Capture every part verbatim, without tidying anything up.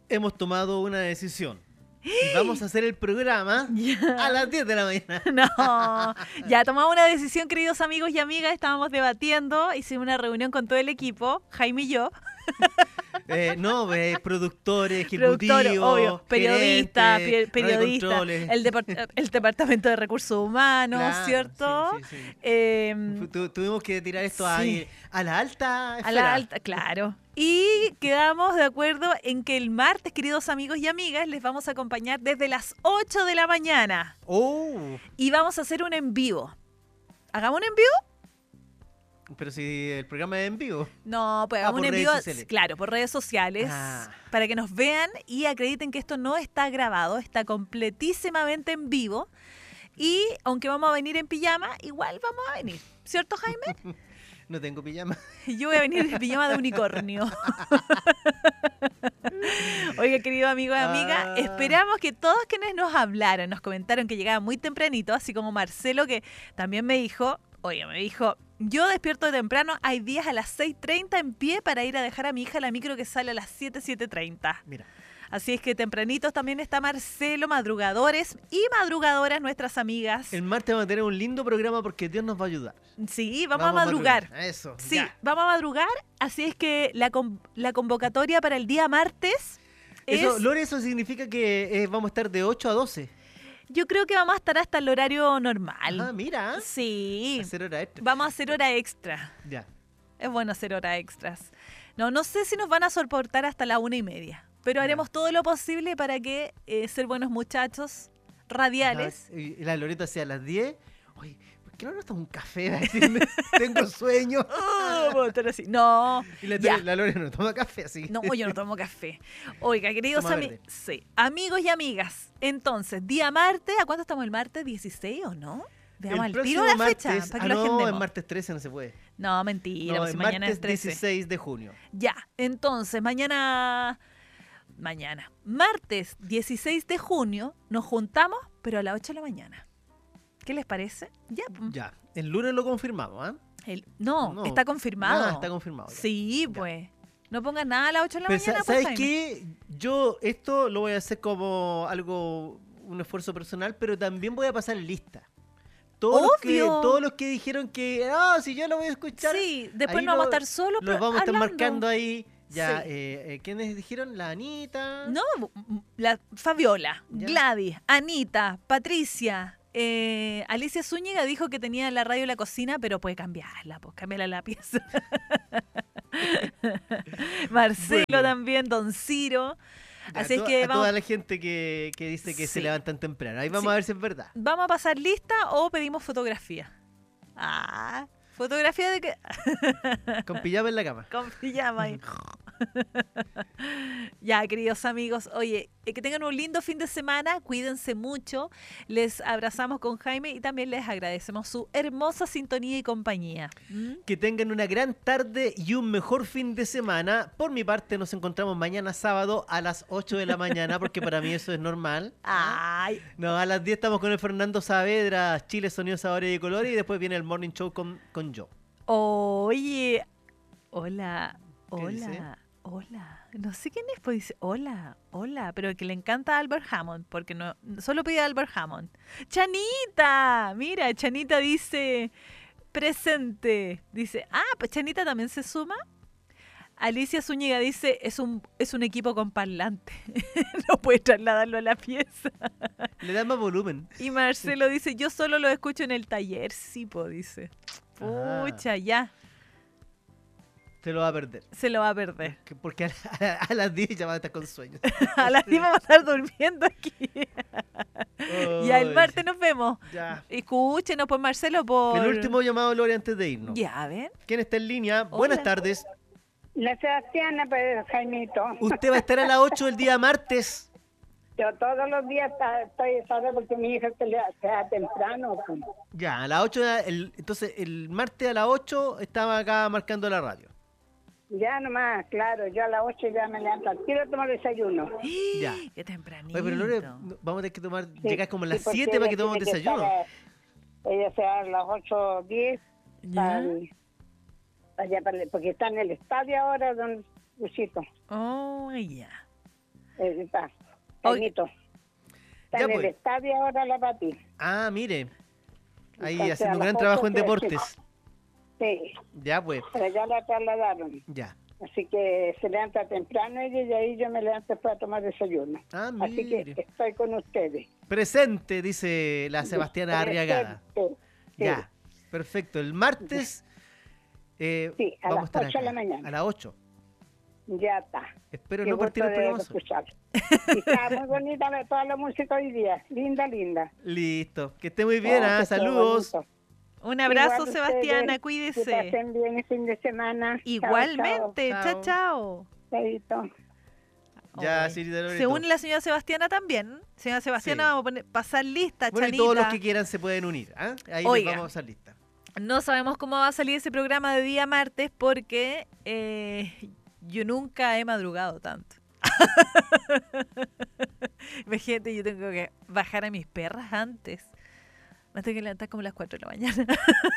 hemos tomado una decisión. Y vamos a hacer el programa Ya. a las diez de la mañana. No, ya tomamos una decisión, queridos amigos y amigas. Estábamos debatiendo, hicimos una reunión con todo el equipo, Jaime y yo. Eh, no, eh, productores, ejecutivos, Productor, obvio, periodista, gerentes, pe- periodista, radiocontroles. el, depart- el departamento de recursos humanos, Claro, ¿cierto? sí, sí, sí. Eh, Tu- tuvimos que tirar esto a, sí. a la alta a esfera. la alta, claro. Y quedamos de acuerdo en que el martes, queridos amigos y amigas, les vamos a acompañar desde las ocho de la mañana. Oh, Y vamos a hacer un en vivo. ¿Hagamos un en vivo? pero si el programa es en vivo. No, pues Ah, hagamos un por en redes vivo, sociales. claro, por redes sociales, Ah. para que nos vean y acrediten que esto no está grabado, está completísimamente en vivo. Y aunque vamos a venir en pijama, igual vamos a venir. ¿Cierto, Jaime? No tengo pijama. Yo voy a venir en pijama de unicornio. Oiga, querido amigo y amiga, Ah. esperamos que todos quienes nos hablaron, nos comentaron que llegaban muy tempranito, así como Marcelo, que también me dijo, oye, me dijo, yo despierto temprano, hay días a las seis treinta en pie para ir a dejar a mi hija la micro que sale a las siete, siete treinta. Mira, Así es que tempranitos también está Marcelo, madrugadores y madrugadoras, nuestras amigas. el martes vamos a tener un lindo programa porque Dios nos va a ayudar. Sí, vamos, a madrugar. Eso. Sí, ya. vamos a madrugar, así es que la, con- la convocatoria para el día martes Eso, es, Lore, eso significa que eh, vamos a estar de ocho a doce. yo creo que vamos a estar hasta el horario normal. Ah, mira. Sí, Hacer hora extra. vamos a hacer hora extra. Ya. Es bueno hacer hora extras. No, no sé si nos van a soportar hasta la una y media, pero Ya. haremos todo lo posible para que eh, ser buenos muchachos radiales. Ajá, Y y la Loreta hacía a las diez. Oye, ¿por qué no nos tomamos un café? Va a decirme, tengo sueño. Oh, vamos a estar así. No, Y la, ya. la Lore no toma café así. No, yo no tomo café. Oiga, queridos Toma ami- verde. sí, amigos y amigas, entonces, día martes, ¿a cuánto estamos el martes? ¿dieciséis o no? Veamos El al tiro próximo la fecha martes- para que ah, lo no, agendemos. es martes trece, no se puede. No, mentira, No, pues es si mañana martes es trece. dieciséis de junio. Ya, entonces, mañana, mañana, martes dieciséis de junio, nos juntamos, pero a las ocho de la mañana. ¿Qué les parece? Ya. pues. Ya, el lunes lo confirmamos, ¿ah? El- no, No. está confirmado. Ah, está confirmado. ya. Sí, Ya. pues. No pongas nada a las ocho de la Pero, mañana, sa- pues, ¿sabes Jaime. qué? Yo esto lo voy a hacer como algo, un esfuerzo personal, pero también voy a pasar lista. Todos los, que, Obvio. todos los que dijeron que, ah, si yo lo voy a escuchar, Sí, después ahí no vamos a lo- estar solos, los pero vamos a estar hablando. marcando ahí. Ya, Sí. eh, eh, ¿quiénes dijeron? La Anita. No, la Fabiola, Ya. Gladys, Anita, Patricia, eh, Alicia Zúñiga dijo que tenía la radio en la cocina, pero puede cambiarla, pues cambiarla la pieza. Marcelo Bueno. también, Don Ciro. Ya, Así es to- que a vamos, toda la gente que, que dice que Sí. se levantan temprano. Ahí vamos Sí. a ver si es verdad. vamos a pasar lista o pedimos fotografía. Ah, fotografía de que Con pijama en la cama. con pijama ahí. Ya, queridos amigos, oye, eh, que tengan un lindo fin de semana, cuídense mucho, les abrazamos con Jaime y también les agradecemos su hermosa sintonía y compañía. ¿Mm? Que tengan una gran tarde y un mejor fin de semana. Por mi parte, nos encontramos mañana sábado a las ocho de la mañana, porque para mí eso es normal. Ay, No, a las diez estamos con el Fernando Saavedra, Chile, Sonido, Sabores y Colores, y después viene el Morning Show con, con yo. oye, hola, ¿Qué dice? hola, hola, no sé quién es, pues dice hola, hola, pero que le encanta a Albert Hammond, porque no solo pide a Albert Hammond. Chanita, mira, Chanita dice presente, dice, ah, pues Chanita también se suma. Alicia Zúñiga dice, es un, es un equipo con parlante, no puede trasladarlo a la pieza. Le da más volumen. Y Marcelo dice, yo solo lo escucho en el taller, sí, po, dice. Ah. Pucha, ya, Se lo va a perder. se lo va a perder. Que- Porque a, a- a las diez ya va a estar con sueños. A las diez vamos a estar durmiendo aquí. Ya el Ay, martes nos vemos. Ya. Escúchenos por Marcelo, por... El último llamado, Lore, antes de irnos. Ya, a ver. ¿Quién está en línea? Buenas tardes. La Sebastiana, pues, Jaimito. Usted va a estar a las ocho el día martes. Yo todos los días ta- estoy tarde porque mi hija se, le, se da temprano. Pues. Ya, a las ocho, el, entonces el martes a las ocho estaba acá marcando la radio. Ya nomás, claro, yo a las ocho ya me levanto. Quiero tomar desayuno. Ya. Qué tempranito. Oye, pero Lore, no- vamos a tener que tomar, Sí, llegar como a las sí, porque siete para que ella tomemos tiene que desayuno. estar, eh, ella se va a las ocho diez, Ya. allá para el- porque está en el estadio ahora, don Luisito. Oh, ya. Eh, Está, Oye. Cañito. Está Ya, en el pues. estadio ahora la Pati. Ah, mire. Ahí Entonces, haciendo a un las gran ocho trabajo en que- deportes. Sí, Ya, pues. pero ya la trasladaron. Ya. Así que se levanta temprano ella y ahí yo me levanto para tomar desayuno. Ah, Así que mire. estoy con ustedes. Presente, dice la Sebastiana Arriagada. Presente. Sí. Ya. Perfecto. El martes eh, Sí, a vamos las a estar ocho de la acá. mañana. A las ocho. Ya está. Espero Qué no partir gusto el de programa solo. escuchar. Y está muy bonita la- toda la música hoy día. Linda, linda. Listo. Que esté muy bien, Oh, ah, que sea Saludos. bonito. Un abrazo, Igual Sebastiana, ustedes, Que cuídese. pasen bien el fin de semana. Chao, Igualmente, Chao. chao, chao. chao. Chaito. Ya, Ay. Cirita Loreto. Se une la señora Sebastiana también. Señora Sebastiana, Sí. vamos a poner- pasar lista, Bueno, y Chanita. todos los que quieran se pueden unir. ¿ah? Ahí Oiga. les vamos a pasar lista. No sabemos cómo va a salir ese programa de día martes porque eh, yo nunca he madrugado tanto. Imagínate, yo tengo que bajar a mis perras antes. Me tengo que levantar como a las cuatro de la mañana.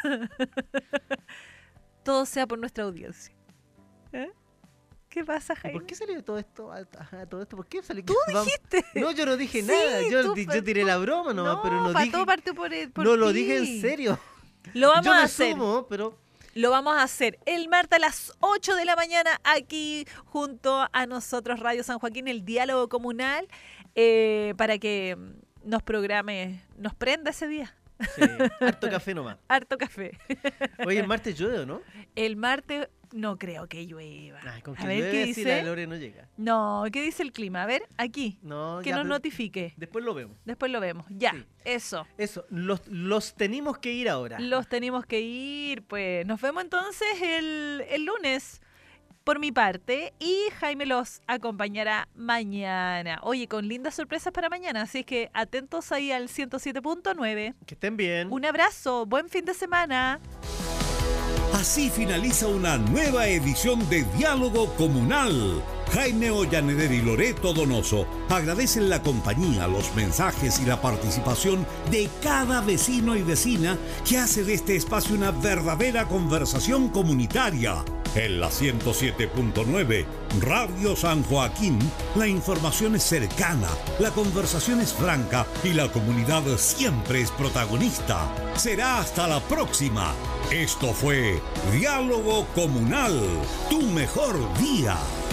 Todo sea por nuestra audiencia. ¿Eh? ¿Qué pasa, ¿Y Jaime? ¿Por qué salió todo esto? a- a- todo esto? ¿Por qué salió? Tú Vamos- dijiste. No, yo no dije Sí, nada. Yo, tú- di- yo tiré tú- la broma nomás, no, pero no pa' dije. todo partió por, el- por No lo ti. dije en serio. Lo vamos yo a me hacer. sumo, pero. Lo vamos a hacer el martes a las ocho de la mañana aquí junto a nosotros Radio San Joaquín, el diálogo comunal, eh, para que nos programe, nos prenda ese día. Sí, harto café nomás. Harto café. Oye, el martes llueve, ¿o no? El martes no creo que llueva. Ay, con A que ver llueve qué si la dice. Lore no llega. No, ¿qué dice el clima? A ver, aquí, No, que ya, nos pero notifique. después lo vemos. Después lo vemos. Ya, Sí. eso. Eso, los, los tenemos que ir ahora. Los tenemos que ir, pues. Nos vemos entonces el, el lunes, por mi parte, y Jaime los acompañará mañana. Oye, con lindas sorpresas para mañana, así es que atentos ahí al ciento siete punto nueve. Que estén bien. Un abrazo, buen fin de semana. Así finaliza una nueva edición de Diálogo Comunal. Jaime Ollaneder y Loreto Donoso agradecen la compañía, los mensajes y la participación de cada vecino y vecina que hace de este espacio una verdadera conversación comunitaria. En la ciento siete punto nueve, Radio San Joaquín, la información es cercana, la conversación es franca y la comunidad siempre es protagonista. Será hasta la próxima. Esto fue Diálogo Comunal, tu mejor día.